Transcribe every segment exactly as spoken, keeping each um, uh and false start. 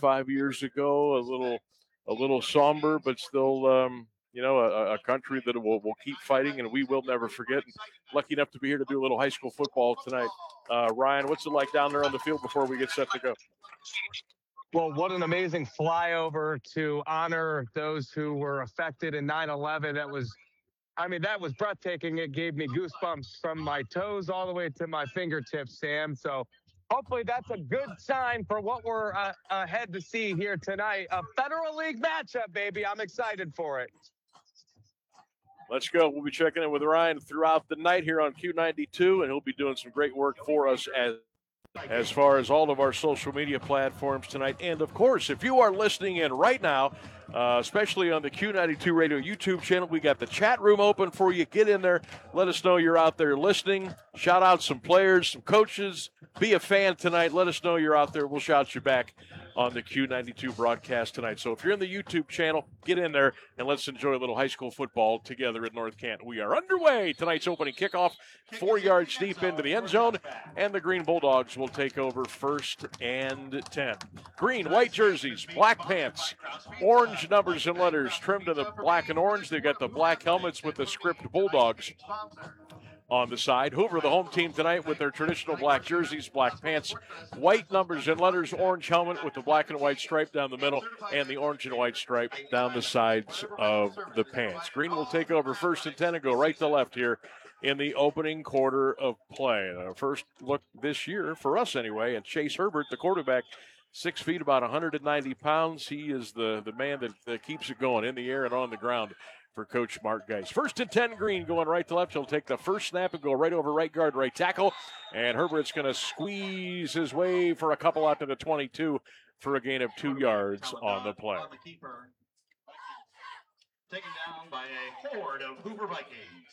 twenty-five years ago, a little a little somber, but still, um, you know, a, a country that will, will keep fighting, and we will never forget. And lucky enough to be here to do a little high school football tonight. Uh, Ryan, what's it like down there on the field before we get set to go? Well, what an amazing flyover to honor those who were affected in nine eleven. That was, I mean, that was breathtaking. It gave me goosebumps from my toes all the way to my fingertips, Sam. So hopefully that's a good sign for what we're uh, ahead to see here tonight. A Federal League matchup, baby. I'm excited for it. Let's go. We'll be checking in with Ryan throughout the night here on Q ninety-two, and he'll be doing some great work for us as as far as all of our social media platforms tonight. And, of course, if you are listening in right now, uh, especially on the Q ninety-two Radio YouTube channel, we got the chat room open for you. Get in there. Let us know you're out there listening. Shout out some players, some coaches. Be a fan tonight. Let us know you're out there. We'll shout you back on the Q ninety-two broadcast tonight. So if you're in the YouTube channel, get in there and let's enjoy a little high school football together at North Canton. We are underway. Tonight's opening kickoff, four yards deep into the end zone, and the Green Bulldogs will take over first and ten. Green, white jerseys, black pants, orange numbers and letters trimmed to the black and orange. They've got the black helmets with the script Bulldogs on the side. Hoover, the home team tonight, with their traditional black jerseys, black pants, white numbers and letters, orange helmet with the black and white stripe down the middle, and the orange and white stripe down the sides of the pants. Green will take over first and ten and go right to left here in the opening quarter of play. Our first look this year, for us anyway, and Chase Herbert, the quarterback, six feet, about one hundred ninety pounds. He is the, the man that, that keeps it going in the air and on the ground for Coach Mark Geis. First and ten, Green going right to left. He'll take the first snap and go right over right guard, right tackle. And Herbert's going to squeeze his way for a couple out to the twenty-two for a gain of two yards on the play. Taken down by a horde of Hoover Vikings.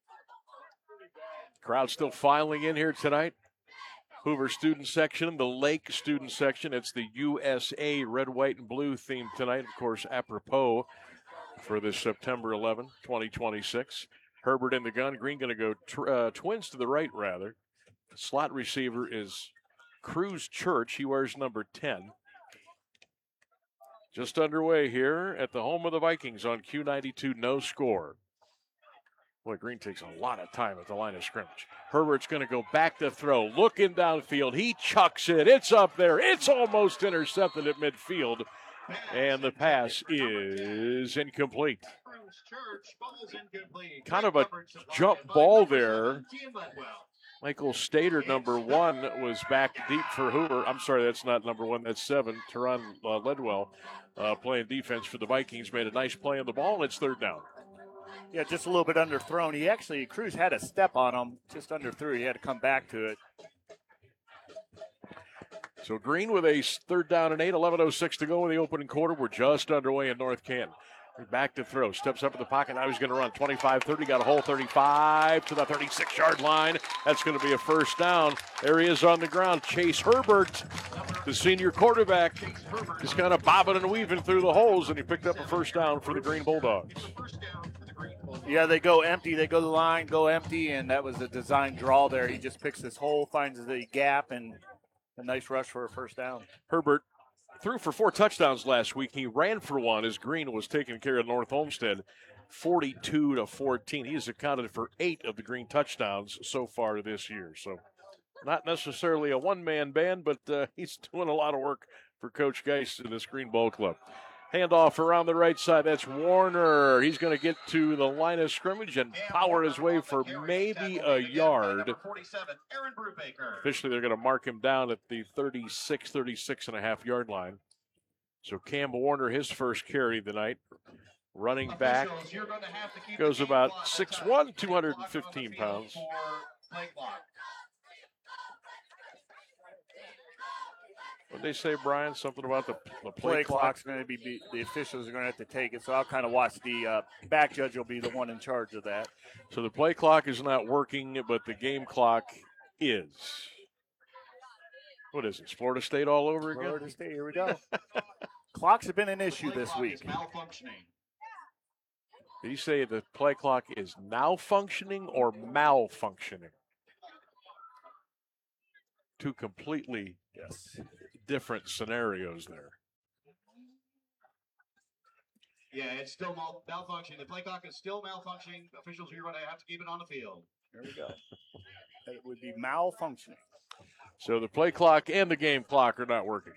Crowd still filing in here tonight. Hoover student section, the Lake student section. It's the U S A red, white, and blue theme tonight. Of course, apropos for this September eleventh, twenty twenty-six. Herbert in the gun. Green going to go tr- uh, twins to the right, rather. Slot receiver is Cruz Church. He wears number ten. Just underway here at the home of the Vikings on Q ninety-two, no score. Boy, Green takes a lot of time at the line of scrimmage. Herbert's going to go back to throw. Looking downfield. He chucks it. It's up there. It's almost intercepted at midfield. And the pass is incomplete. Kind of a jump ball there. Michael Stater, number one, was back deep for Hoover. I'm sorry, that's not number one. That's seven. Teron uh, Ledwell uh, playing defense for the Vikings. Made a nice play on the ball, and it's third down. Yeah, just a little bit underthrown. He actually, Cruz had a step on him, just underthrew. He had to come back to it. So Green with a third down and eight, eleven oh six to go in the opening quarter. We're just underway in North Canton. Back to throw. Steps up in the pocket. Now he's going to run twenty-five thirty. Got a hole thirty-five to the thirty-six-yard line. That's going to be a first down. There he is on the ground. Chase Herbert, the senior quarterback, is kind of bobbing and weaving through the holes, and he picked up a first down for the Green Bulldogs. Yeah, they go empty. They go to the line, go empty, and that was a design draw there. He just picks this hole, finds the gap, and a nice rush for a first down. Herbert threw for four touchdowns last week. He ran for one as Green was taking care of North Homestead, forty-two to fourteen. He has accounted for eight of the Green touchdowns so far this year. So not necessarily a one-man band, but uh, he's doing a lot of work for Coach Geis in this Green Ball Club. Handoff around the right side. That's Warner. He's going to get to the line of scrimmage and power his way for maybe a yard. Officially, they're going to mark him down at the thirty-six, thirty-six and a half yard line. So Cam Warner, his first carry tonight. Running back, goes about six one, two hundred fifteen pounds. What did they say, Brian? Something about the, the play, play clock? clock's going to be, be, the officials are going to have to take it, so I'll kind of watch the uh, back judge will be the one in charge of that. So the play clock is not working, but the game clock is. What is it, Florida State all over again? Florida State, here we go. Clocks have been an issue this week. Did you say the play clock is now functioning or malfunctioning? Two completely yes. different scenarios there. Yeah, it's still mal- malfunctioning. The play clock is still malfunctioning. Officials, you're going to have to keep it on the field. There we go. It would be malfunctioning. So the play clock and the game clock are not working.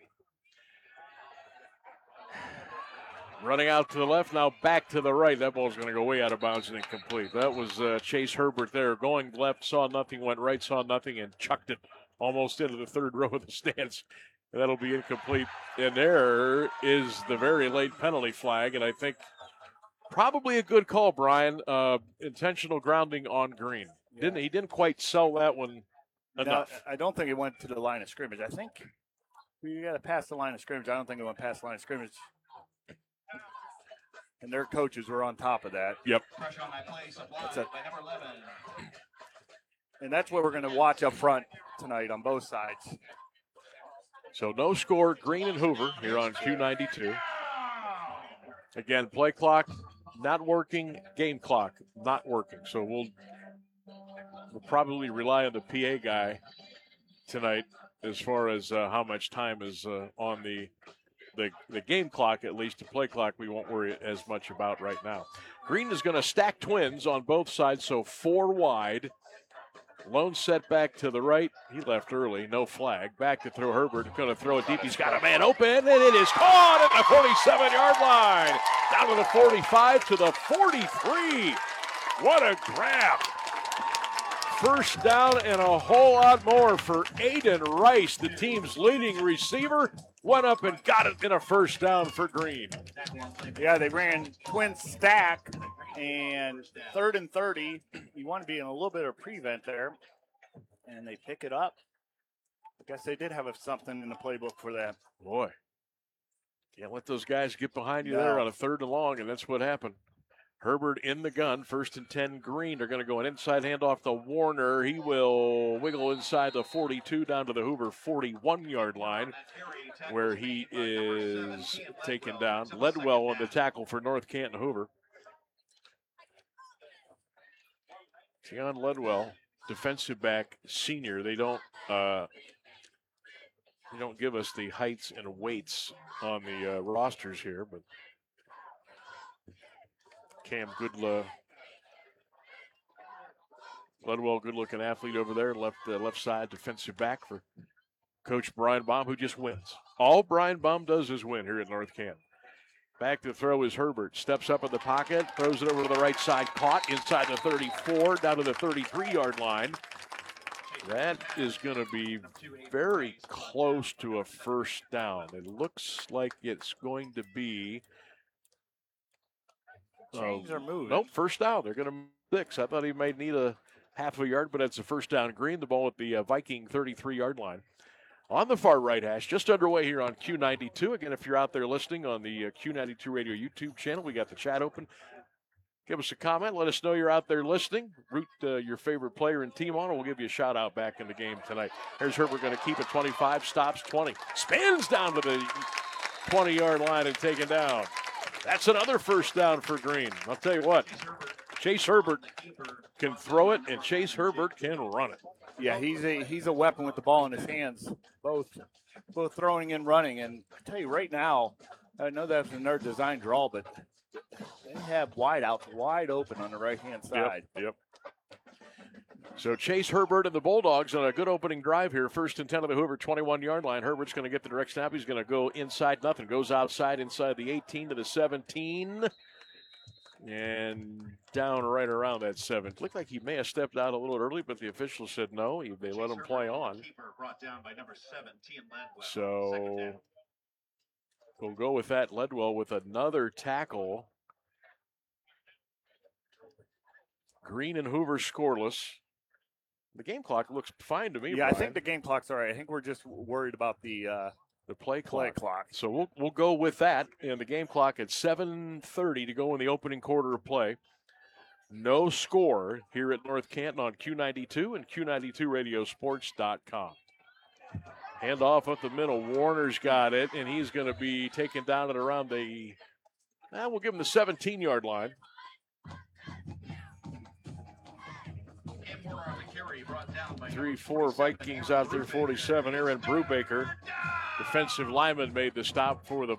Running out to the left, now back to the right. That ball's going to go way out of bounds and incomplete. That was uh, Chase Herbert there. Going left, saw nothing, went right, saw nothing, and chucked it almost into the third row of the stands. And that'll be incomplete. And there is the very late penalty flag, and I think probably a good call, Brian. Uh, intentional grounding on Green. Yeah. Didn't he? Didn't quite sell that one No, enough. I don't think it went to the line of scrimmage. I think we got to pass the line of scrimmage. I don't think it went past the line of scrimmage. And their coaches were on top of that. Yep. Pressure on that play supplied That's a- by number eleven. And that's what we're going to watch up front tonight on both sides. So no score, Green and Hoover here on Q ninety-two. Again, play clock not working, game clock not working. So we'll we'll probably rely on the P A guy tonight as far as uh, how much time is uh, on the, the the game clock. At least the play clock we won't worry as much about right now. Green is going to stack twins on both sides, so four wide. Lone setback to the right. He left early. No flag. Back to throw Herbert. Going to throw it deep. He's got a man open, and it is caught at the forty-seven-yard line. Down to the forty-five to the forty-three. What a grab. First down and a whole lot more for Aiden Rice, the team's leading receiver. Went up and got it in a first down for Green. Yeah, they ran twin stack, and third and thirty. You want to be in a little bit of prevent there, and they pick it up. I guess they did have a, something in the playbook for that. Boy, can't let those guys get behind you No. there on a third and long, and that's what happened. Herbert in the gun, first and ten, Green. They're going to go an inside handoff to Warner. He will wiggle inside the forty-two down to the Hoover forty-one-yard line, where he is taken down. Ledwell on the tackle for North Canton Hoover. Keon Ledwell, defensive back, senior. They don't uh, they don't give us the heights and weights on the uh, rosters here, but Cam Goodla, Ledwell, good-looking athlete over there, left uh, left side defensive back for Coach Brian Baum, who just wins. All Brian Baum does is win here at North Canton. Back to throw is Herbert. Steps up in the pocket, throws it over to the right side, caught inside the thirty-four, down to the thirty-three-yard line. That is going to be very close to a first down. It looks like it's going to be. Change uh, or move. Nope, first down. They're going to move six. I thought he might need a half a yard, but it's a first down. Green, the ball at the uh, Viking thirty-three-yard line. On the far right hash, just underway here on Q ninety-two. Again, if you're out there listening on the uh, Q ninety-two Radio YouTube channel, we got the chat open. Give us a comment. Let us know you're out there listening. Root uh, your favorite player and team on, and we'll give you a shout-out back in the game tonight. Here's Herbert going to keep it twenty-five, stops twenty. Spins down to the twenty-yard line and taken down. That's another first down for Green. I'll tell you what, Chase Herbert can throw it, and Chase Herbert can run it. Yeah, he's a he's a weapon with the ball in his hands, both both throwing and running. And I tell you right now, I know that's another design draw, but they have wide outs wide open on the right hand side. Yep, yep. So Chase Herbert and the Bulldogs on a good opening drive here. First and ten of the Hoover twenty-one-yard line. Herbert's going to get the direct snap. He's going to go inside nothing. Goes outside inside the eighteen to the seventeen. And down right around that seven. Looked like he may have stepped out a little early, but the officials said no. He, they let him play on. So we'll go with that. Ledwell with another tackle. Green and Hoover scoreless. The game clock looks fine to me. Yeah, Brian. I think the game clock's all right. I think we're just worried about the uh, the play clock. play clock. So we'll we'll go with that. And the game clock at seven thirty to go in the opening quarter of play. No score here at North Canton on Q ninety-two and Q ninety-two radio sports dot com. Hand off up the middle. Warner's got it, and he's going to be taken down at around the, eh, we'll give him the seventeen-yard line. Three, four Vikings out there, forty-seven. Aaron Brubaker, defensive lineman, made the stop for the